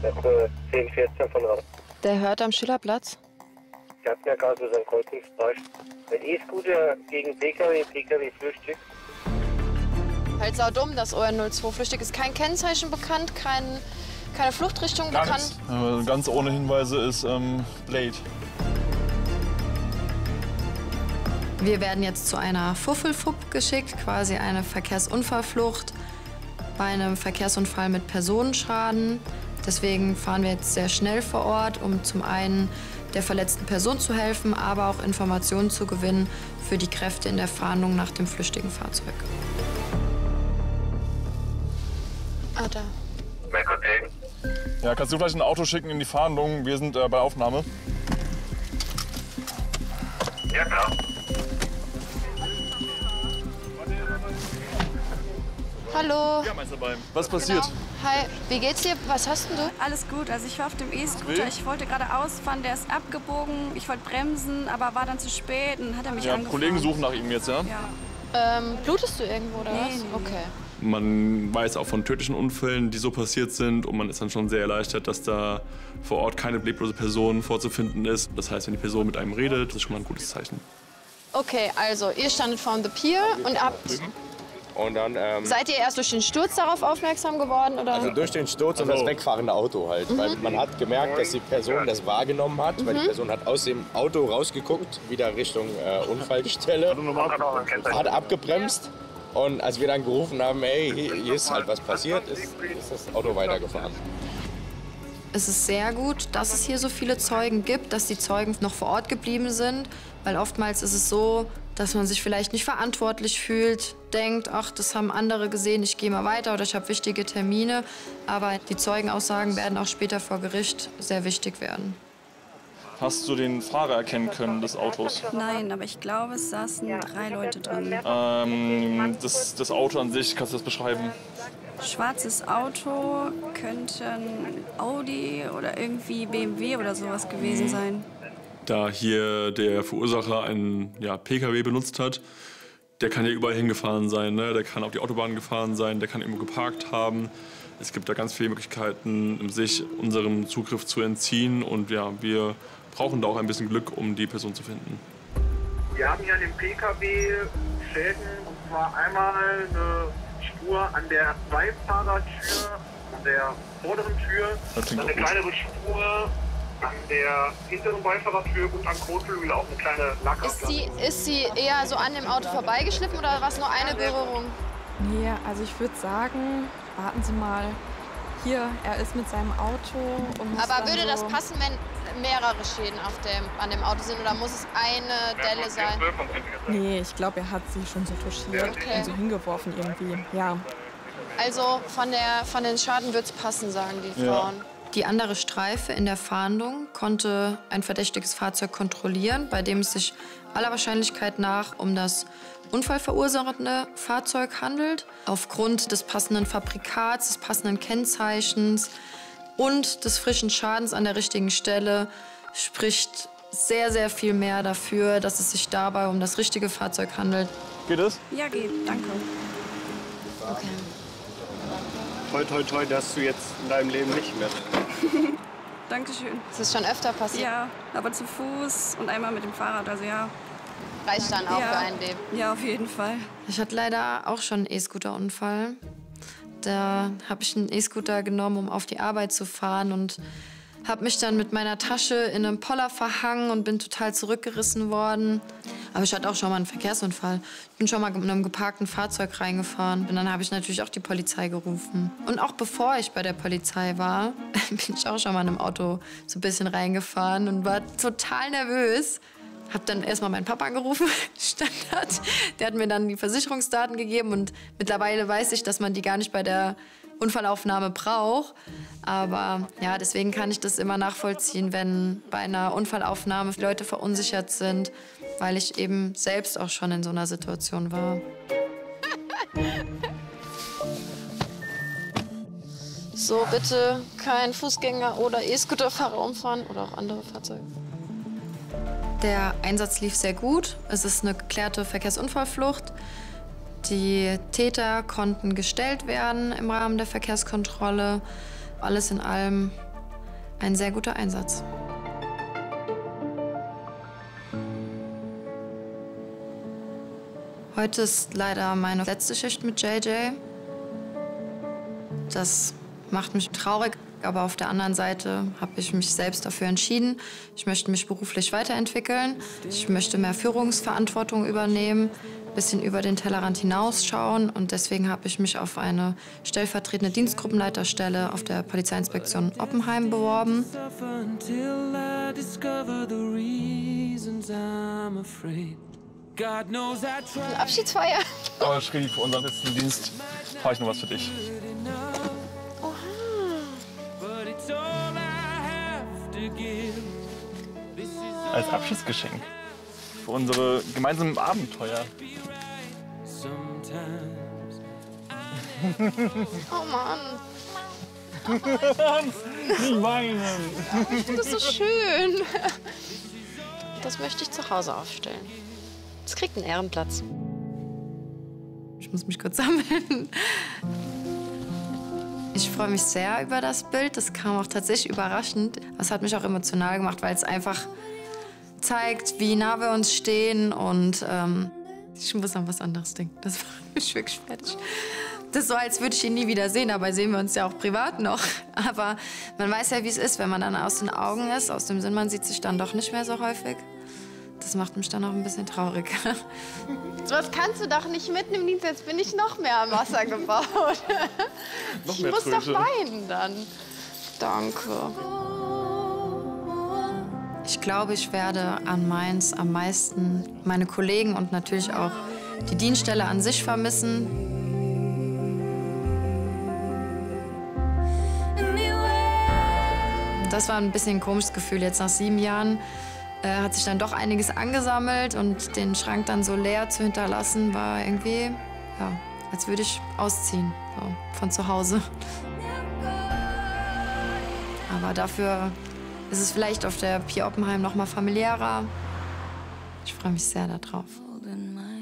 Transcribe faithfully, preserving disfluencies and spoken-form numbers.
zehn, vierzehn von raus. Der hört am Schillerplatz. Ich hab ja gerade so einen Kreuzungsbereich. Mit E-Scooter gegen P K W, P K W flüchtig. Halt saudumm, das O R null zwei flüchtig ist. Kein Kennzeichen bekannt, kein, keine Fluchtrichtung bekannt. Äh, ganz ohne Hinweise ist ähm, Blade. Wir werden jetzt zu einer Fuffelfupp geschickt, quasi eine Verkehrsunfallflucht bei einem Verkehrsunfall mit Personenschaden. Deswegen fahren wir jetzt sehr schnell vor Ort, um zum einen der verletzten Person zu helfen, aber auch Informationen zu gewinnen für die Kräfte in der Fahndung nach dem flüchtigen Fahrzeug. Ah, da. Ja, kannst du vielleicht ein Auto schicken in die Fahndung? Wir sind äh, bei Aufnahme. Ja, klar. Hallo. Ja, meinst du dabei? Was passiert? Genau. Hi, wie geht's dir? Was hast denn du? Alles gut, also ich war auf dem E-Scooter, ich wollte geradeaus fahren, der ist abgebogen, ich wollte bremsen, aber war dann zu spät und hat er mich Ja, angefahren. Kollegen suchen nach ihm jetzt, ja? Ja. Ähm, blutest du irgendwo oder Nee, was? nee, nee. Okay. Man weiß auch von tödlichen Unfällen, die so passiert sind, und man ist dann schon sehr erleichtert, dass da vor Ort keine leblose Person vorzufinden ist. Das heißt, wenn die Person mit einem redet, das ist schon mal ein gutes Zeichen. Okay, also ihr standet vor The Pier und habt... Und dann, ähm, Seid ihr erst durch den Sturz darauf aufmerksam geworden? Oder? also durch den Sturz und das wegfahrende Auto halt. Mhm. Weil man hat gemerkt, dass die Person das wahrgenommen hat, Mhm. weil die Person hat aus dem Auto rausgeguckt, wieder Richtung äh, Unfallstelle, hat abgebremst. Und als wir dann gerufen haben, hey, hier, hier ist halt was passiert, ist, ist das Auto weitergefahren. Es ist sehr gut, dass es hier so viele Zeugen gibt, dass die Zeugen noch vor Ort geblieben sind, weil oftmals ist es so, dass man sich vielleicht nicht verantwortlich fühlt, denkt, ach, das haben andere gesehen, ich gehe mal weiter oder ich habe wichtige Termine. Aber die Zeugenaussagen werden auch später vor Gericht sehr wichtig werden. Hast du den Fahrer erkennen können des Autos? Nein, aber ich glaube, es saßen drei Leute drin. Ähm, das, das Auto an sich, kannst du das beschreiben? Schwarzes Auto, könnte ein Audi oder irgendwie B M W oder sowas gewesen sein. Da hier der Verursacher einen ja, P K W benutzt hat, der kann ja überall hingefahren sein, ne? Der kann auf die Autobahn gefahren sein, der kann irgendwo geparkt haben. Es gibt da ganz viele Möglichkeiten, sich unserem Zugriff zu entziehen, und ja, wir brauchen da auch ein bisschen Glück, um die Person zu finden. Wir haben hier an dem P K W Schäden, und zwar einmal eine Spur an der Beifahrertür, an der vorderen Tür, Das dann klingt eine auch gut. kleinere Spur an der hinteren Beifahrertür und am Kotflügel auch eine kleine Lackerplatte. Ist sie, ist sie eher so an dem Auto vorbeigeschliffen oder war es nur eine Berührung? Nee, also ich würde sagen, warten Sie mal. Hier, er ist mit seinem Auto und muss Aber dann würde so das passen, wenn mehrere Schäden auf dem, an dem Auto sind, oder muss es eine Delle sein? Nee, ich glaube, er hat sie schon so touchiert Okay. und so hingeworfen irgendwie. Ja. Also von, der, von den Schaden wird es passen, sagen die Ja. Frauen. Die andere Streife in der Fahndung konnte ein verdächtiges Fahrzeug kontrollieren, bei dem es sich aller Wahrscheinlichkeit nach um das unfallverursachende Fahrzeug handelt. Aufgrund des passenden Fabrikats, des passenden Kennzeichens und des frischen Schadens an der richtigen Stelle spricht sehr, sehr viel mehr dafür, dass es sich dabei um das richtige Fahrzeug handelt. Geht es? Ja, geht, danke. Okay. Toi, toi, toi, dass du jetzt in deinem Leben nicht mehr. Dankeschön. Ist das schon öfter passiert? Ja, aber zu Fuß und einmal mit dem Fahrrad, also ja. Reicht dann auch ja. für ein Leben. Ja, auf jeden Fall. Ich hatte leider auch schon einen E-Scooter-Unfall. Da habe ich einen E-Scooter genommen, um auf die Arbeit zu fahren, und habe mich dann mit meiner Tasche in einem Poller verhangen und bin total zurückgerissen worden. Aber ich hatte auch schon mal einen Verkehrsunfall. Ich bin schon mal in einem geparkten Fahrzeug reingefahren. Und dann habe ich natürlich auch die Polizei gerufen. Und auch bevor ich bei der Polizei war, bin ich auch schon mal in einem Auto so ein bisschen reingefahren und war total nervös. Hab dann erstmal meinen Papa angerufen, Standard. Der hat mir dann die Versicherungsdaten gegeben, und mittlerweile weiß ich, dass man die gar nicht bei der Unfallaufnahme braucht. Aber ja, deswegen kann ich das immer nachvollziehen, wenn bei einer Unfallaufnahme Leute verunsichert sind, weil ich eben selbst auch schon in so einer Situation war. So, bitte kein Fußgänger oder E-Scooter-Fahrer umfahren oder auch andere Fahrzeuge. Der Einsatz lief sehr gut. Es ist eine geklärte Verkehrsunfallflucht. Die Täter konnten gestellt werden im Rahmen der Verkehrskontrolle. Alles in allem ein sehr guter Einsatz. Heute ist leider meine letzte Schicht mit J J. Das macht mich traurig, aber auf der anderen Seite habe ich mich selbst dafür entschieden. Ich möchte mich beruflich weiterentwickeln. Ich möchte mehr Führungsverantwortung übernehmen, ein bisschen über den Tellerrand hinausschauen. Und deswegen habe ich mich auf eine stellvertretende Dienstgruppenleiterstelle auf der Polizeiinspektion Oppenheim beworben. Eine Abschiedsfeier. Aber Schrilli, für unseren letzten Dienst habe ich noch was für dich. Als Abschiedsgeschenk für unsere gemeinsamen Abenteuer. Oh Mann. Nicht weinen. Ich finde das so schön. Das möchte ich zu Hause aufstellen. Das kriegt einen Ehrenplatz. Ich muss mich kurz sammeln. Ich freue mich sehr über das Bild. Das kam auch tatsächlich überraschend. Das hat mich auch emotional gemacht, weil es einfach zeigt, wie nah wir uns stehen. Und ähm, ich muss an was anderes denken. Das war mich wirklich fertig. Das ist so, als würde ich ihn nie wieder sehen. Dabei sehen wir uns ja auch privat noch. Aber man weiß ja, wie es ist, wenn man dann aus den Augen ist. Aus dem Sinn, man sieht sich dann doch nicht mehr so häufig. Das macht mich dann auch ein bisschen traurig. So was kannst du doch nicht mitten im Dienst. Jetzt bin ich noch mehr am Wasser gebaut. Noch ich mehr muss Tröte. doch weinen dann. Danke. Ich glaube, ich werde an Mainz am meisten meine Kollegen und natürlich auch die Dienststelle an sich vermissen. Das war ein bisschen ein komisches Gefühl. Jetzt nach sieben Jahren äh, hat sich dann doch einiges angesammelt und den Schrank dann so leer zu hinterlassen, war irgendwie, ja, als würde ich ausziehen, so, von zu Hause. Aber dafür ist es vielleicht auf der Pier Oppenheim noch mal familiärer. Ich freue mich sehr darauf.